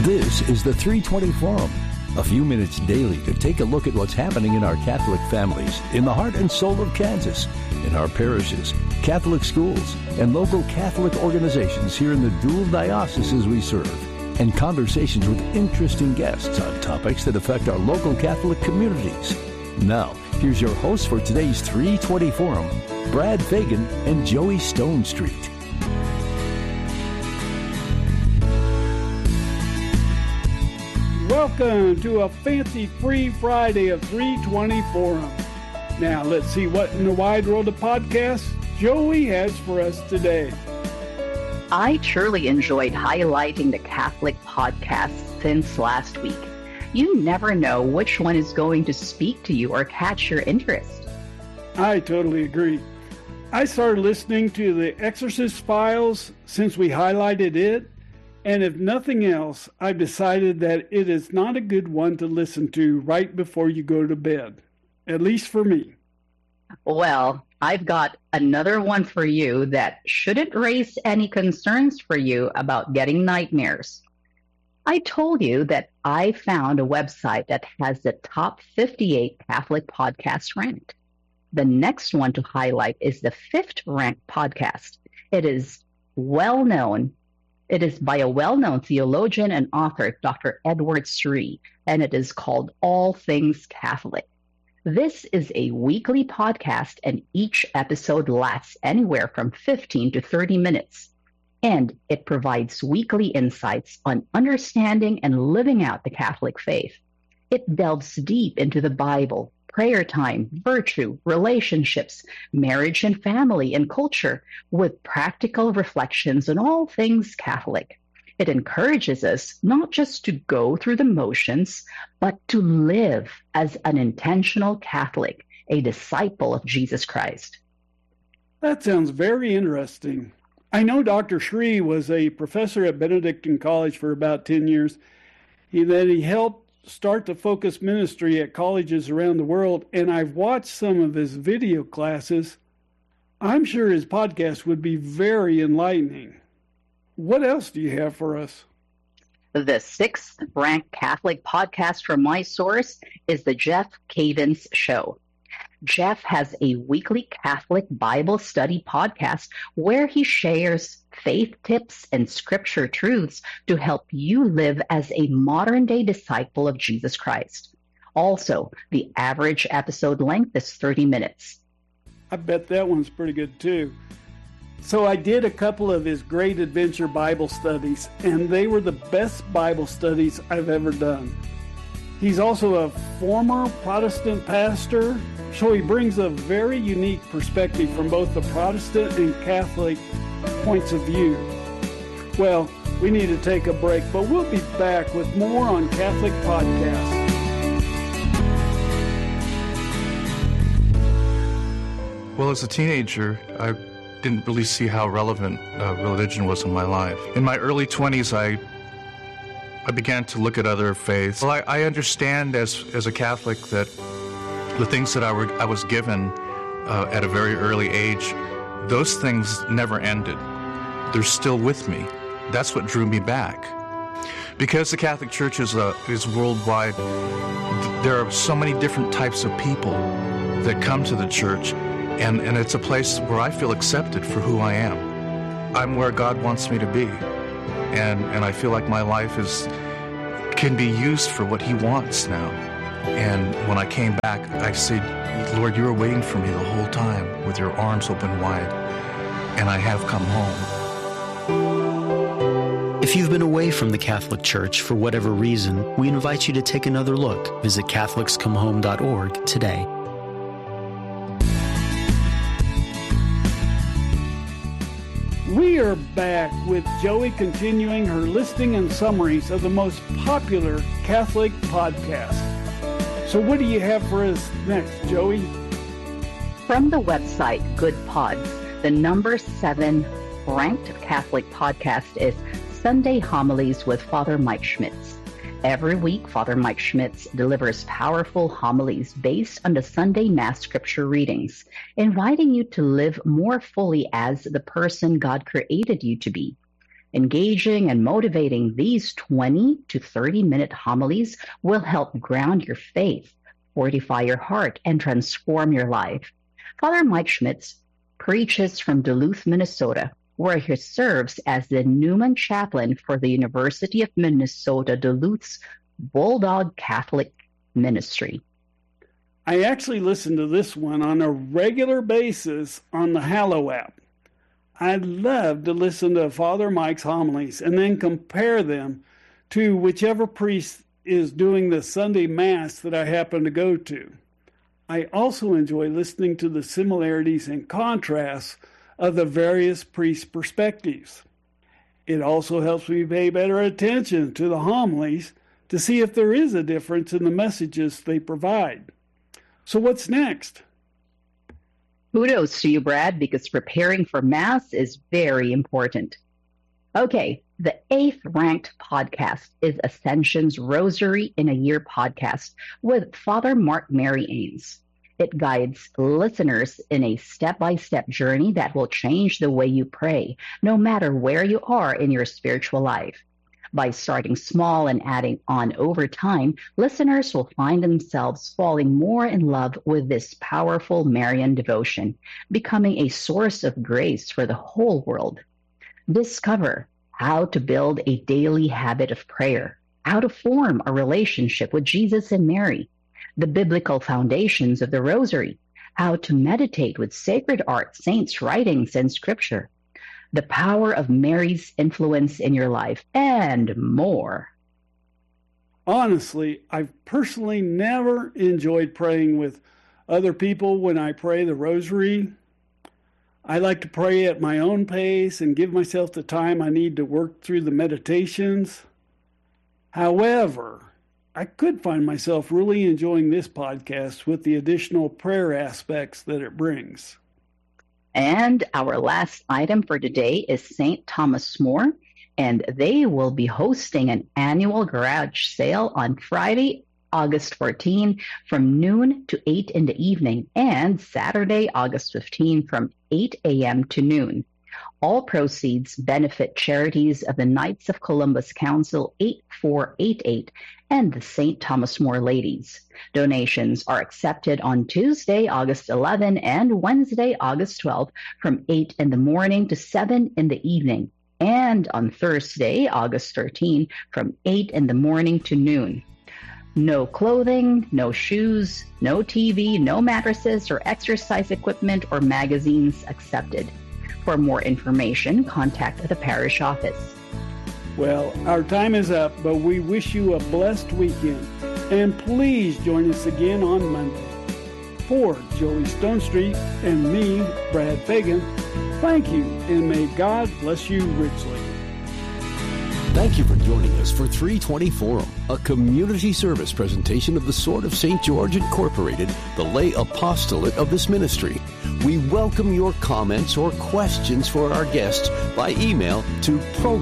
This is the 320 Forum, a few minutes daily to take a look at what's happening in our Catholic families, in the heart and soul of Kansas, in our parishes, Catholic schools, and local Catholic organizations here in the dual dioceses we serve, and conversations with interesting guests on topics that affect our local Catholic communities. Now, here's your hosts for today's 320 Forum, Brad Fagan and Joey Stone Street. Welcome to a fancy-free Friday of 320 Forum. Now, let's see what in the wide world of podcasts Joey has for us today. I truly enjoyed highlighting the Catholic podcasts since last week. You never know which one is going to speak to you or catch your interest. I totally agree. I started listening to The Exorcist Files since we highlighted it. And if nothing else, I've decided that it is not a good one to listen to right before you go to bed, at least for me. Well, I've got another one for you that shouldn't raise any concerns for you about getting nightmares. I told you that I found a website that has the top 58 Catholic podcasts ranked. The next one to highlight is the 5th ranked podcast. It is by a well-known theologian and author, Dr. Edward Sri, and it is called All Things Catholic. This is a weekly podcast, and each episode lasts anywhere from 15 to 30 minutes. And it provides weekly insights on understanding and living out the Catholic faith. It delves deep into the Bible, prayer time, virtue, relationships, marriage and family, and culture, with practical reflections on all things Catholic. It encourages us not just to go through the motions, but to live as an intentional Catholic, a disciple of Jesus Christ. That sounds very interesting. I know Dr. Sri was a professor at Benedictine College for about 10 years. He helped start the Focus Ministry at colleges around the world, and I've watched some of his video classes. I'm sure his podcast would be very enlightening. What else do you have for us? The 6th ranked Catholic podcast from my source is the Jeff Cavins Show. Jeff has a weekly Catholic Bible study podcast where he shares faith tips and scripture truths to help you live as a modern-day disciple of Jesus Christ. Also, the average episode length is 30 minutes. I bet that one's pretty good too. So I did a couple of his Great Adventure Bible studies, and they were the best Bible studies I've ever done. He's also a former Protestant pastor, so he brings a very unique perspective from both the Protestant and Catholic points of view. Well, we need to take a break, but we'll be back with more on Catholic Podcasts. Well, as a teenager, I didn't really see how relevant religion was in my life. In my early 20s, I began to look at other faiths. Well, I understand as a Catholic that the things that I was given at a very early age, those things never ended. They're still with me. That's what drew me back. Because the Catholic Church is worldwide, there are so many different types of people that come to the church, and it's a place where I feel accepted for who I am. I'm where God wants me to be. And I feel like my life can be used for what He wants now. And when I came back, I said, Lord, you were waiting for me the whole time with your arms open wide, and I have come home. If you've been away from the Catholic Church for whatever reason, we invite you to take another look. Visit CatholicsComeHome.org today. We are back with Joey continuing her listing and summaries of the most popular Catholic podcasts. So what do you have for us next, Joey? From the website Good Pods, the number 7 ranked Catholic podcast is Sunday Homilies with Father Mike Schmitz. Every week, Father Mike Schmitz delivers powerful homilies based on the Sunday Mass scripture readings, inviting you to live more fully as the person God created you to be. Engaging and motivating these 20 to 30-minute homilies will help ground your faith, fortify your heart, and transform your life. Father Mike Schmitz preaches from Duluth, Minnesota, where he serves as the Newman Chaplain for the University of Minnesota Duluth's Bulldog Catholic Ministry. I actually listen to this one on a regular basis on the Hallow app. I love to listen to Father Mike's homilies and then compare them to whichever priest is doing the Sunday Mass that I happen to go to. I also enjoy listening to the similarities and contrasts of the various priest perspectives. It also helps me pay better attention to the homilies to see if there is a difference in the messages they provide. So what's next? Kudos to you, Brad, because preparing for Mass is very important. Okay, the 8th ranked podcast is Ascension's Rosary in a Year podcast with Father Mark Mary Ames. It guides listeners in a step-by-step journey that will change the way you pray, no matter where you are in your spiritual life. By starting small and adding on over time, listeners will find themselves falling more in love with this powerful Marian devotion, becoming a source of grace for the whole world. Discover how to build a daily habit of prayer, how to form a relationship with Jesus and Mary, the biblical foundations of the Rosary, how to meditate with sacred art, saints' writings, and scripture, the power of Mary's influence in your life, and more. Honestly, I've personally never enjoyed praying with other people when I pray the Rosary. I like to pray at my own pace and give myself the time I need to work through the meditations. However, I could find myself really enjoying this podcast with the additional prayer aspects that it brings. And our last item for today is St. Thomas More, and they will be hosting an annual garage sale on Friday, August 14 from noon to 8 in the evening, and Saturday, August 15 from 8 a.m. to noon. All proceeds benefit charities of the Knights of Columbus Council 8488 and the St. Thomas More Ladies. Donations are accepted on Tuesday, August 11 and Wednesday, August 12 from 8 in the morning to 7 in the evening, and on Thursday, August 13 from 8 in the morning to noon. No clothing, no shoes, no TV, no mattresses or exercise equipment or magazines accepted. For more information, contact the parish office. Well, our time is up, but we wish you a blessed weekend. And please join us again on Monday. For Joey Stonestreet and me, Brad Fagan, thank you, and may God bless you richly. Thank you for joining us for 320 Forum, a community service presentation of the Sword of St. George Incorporated, the lay apostolate of this ministry. We welcome your comments or questions for our guests by email to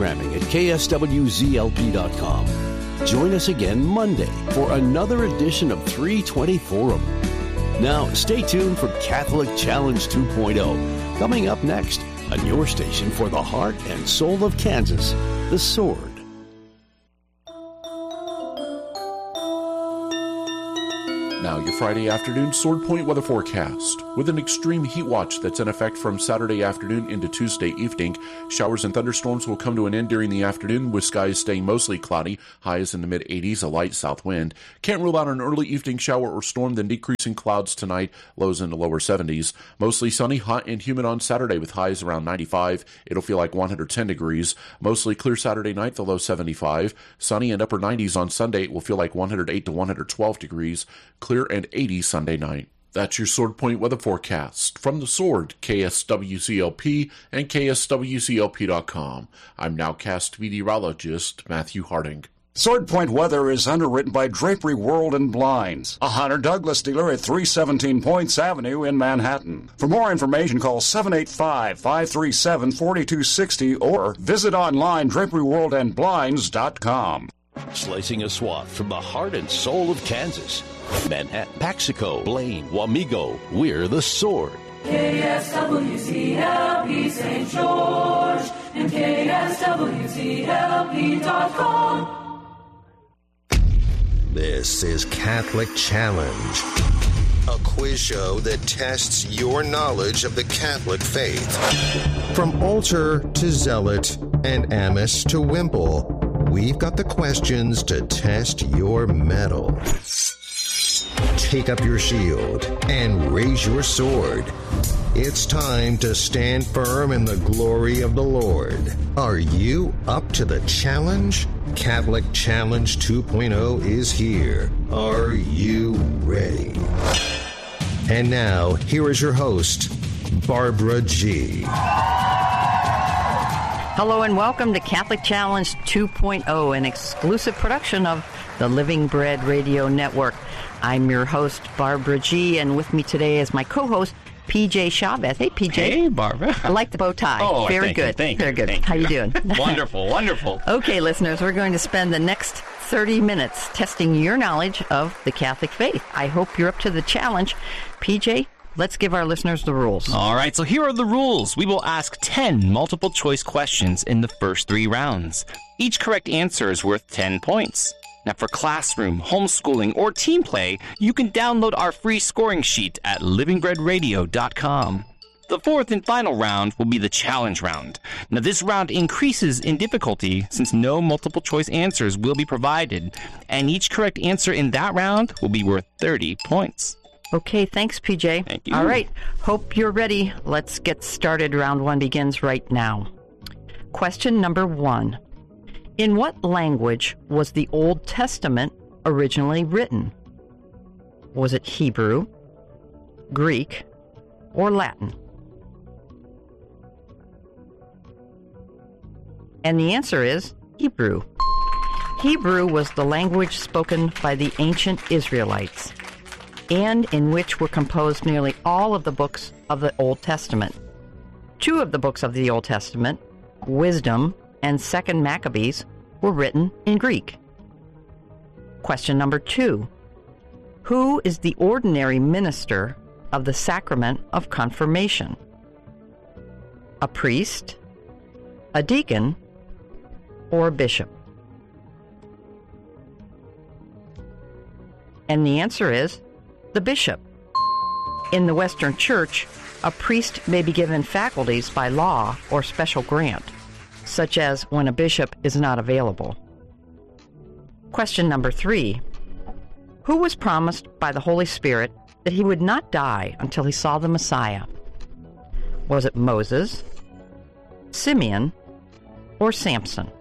programming@kswzlp.com. Join us again Monday for another edition of 320 Forum. Now, stay tuned for Catholic Challenge 2.0, coming up next on your station for the heart and soul of Kansas, The Sword. Now, your Friday afternoon Sword Point weather forecast. With an extreme heat watch that's in effect from Saturday afternoon into Tuesday evening, showers and thunderstorms will come to an end during the afternoon, with skies staying mostly cloudy, highs in the mid-80s, a light south wind. Can't rule out an early evening shower or storm, then decreasing clouds tonight, lows in the lower 70s. Mostly sunny, hot and humid on Saturday with highs around 95. It'll feel like 110 degrees. Mostly clear Saturday night, the low 75. Sunny and upper 90s on Sunday. It will feel like 108 to 112 degrees. Clear and 80 Sunday night. That's your Sword Point weather forecast. From the Sword, KSWCLP and KSWCLP.com. I'm nowcast meteorologist Matthew Harding. Sword Point weather is underwritten by Drapery World and Blinds, a Hunter Douglas dealer at 317 Points Avenue in Manhattan. For more information, call 785-537-4260 or visit online draperyworldandblinds.com. Slicing a swath from the heart and soul of Kansas. Manhattan, Paxico, Blaine, Wamego, we're the Sword. KSWCLP St. George and KSWCLP.com. This is Catholic Challenge, a quiz show that tests your knowledge of the Catholic faith. From altar to zealot and amice to wimple, we've got the questions to test your mettle. Take up your shield and raise your sword. It's time to stand firm in the glory of the Lord. Are you up to the challenge? Catholic Challenge 2.0 is here. Are you ready? And now, here is your host, Barbara G. Hello and welcome to Catholic Challenge 2.0, an exclusive production of the Living Bread Radio Network. I'm your host, Barbara G., and with me today is my co-host, PJ Chavez. Hey, PJ. Hey, Barbara. I like the bow tie. Oh, very good. Very good. How you doing? Wonderful, wonderful. Okay, listeners, we're going to spend the next 30 minutes testing your knowledge of the Catholic faith. I hope you're up to the challenge. PJ, let's give our listeners the rules. All right, so here are the rules. We will ask 10 multiple-choice questions in the first 3 rounds. Each correct answer is worth 10 points. Now, for classroom, homeschooling, or team play, you can download our free scoring sheet at livingbreadradio.com. The fourth and final round will be the challenge round. Now, this round increases in difficulty since no multiple-choice answers will be provided, and each correct answer in that round will be worth 30 points. Okay, thanks, PJ. Thank you. All right, hope you're ready. Let's get started. Round 1 begins right now. Question number 1. In what language was the Old Testament originally written? Was it Hebrew, Greek, or Latin? And the answer is Hebrew. Hebrew was the language spoken by the ancient Israelites, and in which were composed nearly all of the books of the Old Testament. 2 of the books of the Old Testament, Wisdom and 2nd Maccabees, were written in Greek. Question number 2. Who is the ordinary minister of the sacrament of confirmation? A priest, a deacon, or a bishop? And the answer is the bishop. In the Western Church, a priest may be given faculties by law or special grant, such as when a bishop is not available. Question number 3. Who was promised by the Holy Spirit that he would not die until he saw the Messiah? Was it Moses, Simeon, or Samson?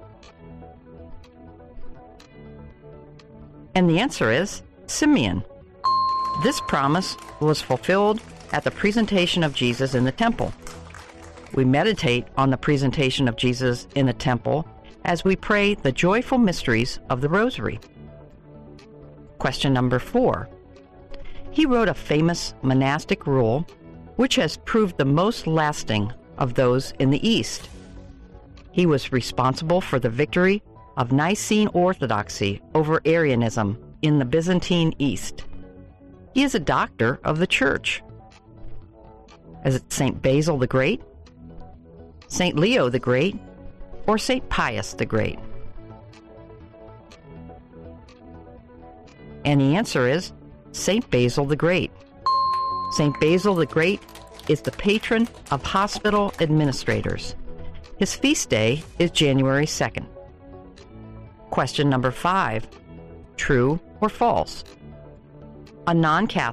And the answer is Simeon. This promise was fulfilled at the presentation of Jesus in the temple. We meditate on the presentation of Jesus in the temple as we pray the joyful mysteries of the Rosary. Question number 4. He wrote a famous monastic rule which has proved the most lasting of those in the East. He was responsible for the victory of Nicene Orthodoxy over Arianism in the Byzantine East. He is a doctor of the Church. Is it St. Basil the Great, St. Leo the Great, or St. Pius the Great? And the answer is St. Basil the Great. St. Basil the Great is the patron of hospital administrators. His feast day is January 2nd. Question number 5. True or false? A non-Catholic